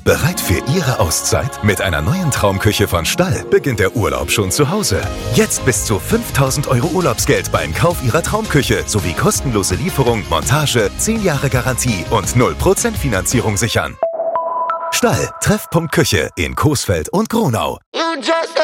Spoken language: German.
Bereit für Ihre Auszeit? Mit einer neuen Traumküche von Stall beginnt der Urlaub schon zu Hause. Jetzt bis zu 5.000 € Urlaubsgeld beim Kauf Ihrer Traumküche sowie kostenlose Lieferung, Montage, 10 Jahre Garantie und 0% Finanzierung sichern. Stall, Treffpunkt Küche in Coesfeld und Gronau.